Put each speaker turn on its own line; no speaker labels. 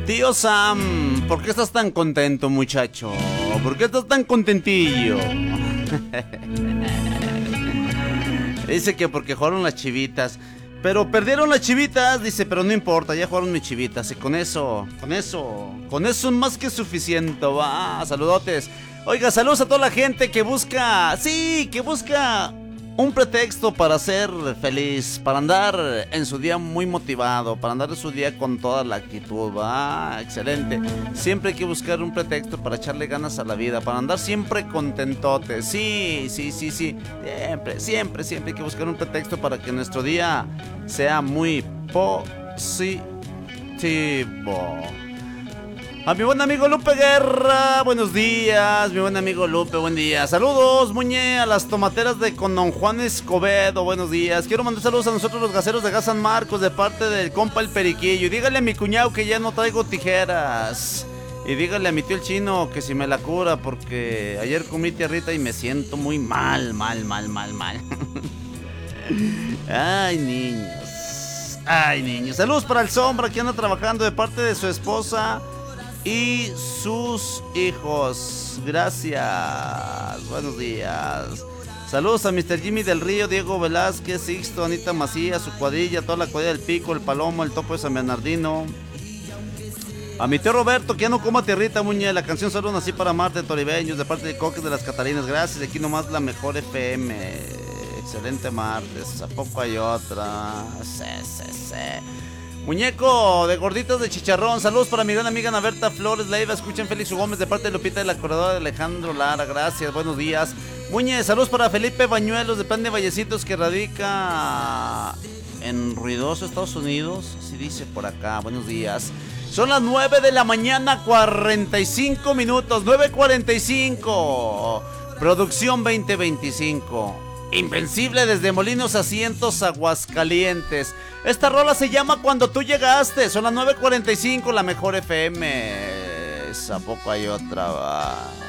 Tío Sam, ¿por qué estás tan contento, muchacho? ¿Por qué estás tan contentillo? Dice que porque jugaron las Chivitas. Pero perdieron las Chivitas, dice, pero no importa, ya jugaron mis Chivitas. Y con eso es más que suficiente, va. Saludotes. Oiga, saludos a toda la gente que busca, un pretexto para ser feliz, para andar en su día muy motivado, para andar en su día con toda la actitud, va, excelente. Siempre hay que buscar un pretexto para echarle ganas a la vida, para andar siempre contentote, sí, siempre hay que buscar un pretexto para que nuestro día sea muy positivo. A mi buen amigo Lupe Guerra, buenos días, mi buen amigo Lupe, buen día. Saludos, Muñe, a las tomateras de con don Juan Escobedo, buenos días. Quiero mandar saludos a nosotros los gaseros de Gas San Marcos de parte del compa el Periquillo. Y dígale a mi cuñado que ya no traigo tijeras. Y dígale a mi tío el Chino que si me la cura, porque ayer comí tierrita y me siento muy mal. Ay, niños. Saludos para el Sombra que anda trabajando de parte de su esposa y sus hijos. Gracias. Buenos días. Saludos a Mr. Jimmy del Río, Diego Velázquez, Sixto, Anita Macías, su cuadrilla, toda la cuadrilla del Pico, el Palomo, el Topo de San Bernardino. A mi tío Roberto, que ya no coma tierrita, Muñe. La canción Solo Nací para Marte, Toribeños, de parte de Coques de las Catarinas. Gracias, aquí nomás la mejor FM. Excelente martes, ¿a poco hay otra? Sí. Muñeco de gorditos de chicharrón. Saludos para mi gran amiga Ana Berta Flores Leiva. Escuchen Félix Gómez de parte de Lupita de la Corredora de Alejandro Lara. Gracias, buenos días. Muñe, saludos para Felipe Bañuelos de Plan de Vallecitos, que radica en ruidoso Estados Unidos. Así dice por acá, buenos días. Son las 9 de la mañana, 45 minutos. 9:45. Producción 2025. Invencible desde Molinos Asientos, Aguascalientes. Esta rola se llama Cuando tú llegaste. Son las 9:45, la mejor FM. ¿A poco hay otra?